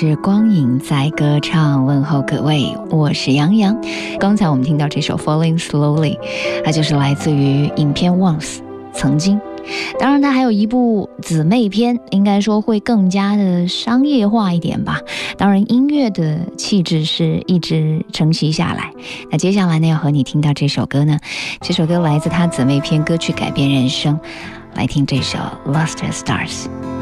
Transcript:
是光影在歌唱，问候各位，我是杨洋。刚才我们听到这首 Falling Slowly， 它就是来自于影片 Once 曾经。当然它还有一部姊妹篇，应该说会更加的商业化一点吧。当然音乐的气质是一直承袭下来。那接下来呢，要和你听到这首歌呢，这首歌来自他姊妹篇歌曲改编人生，来听这首 Lost Stars。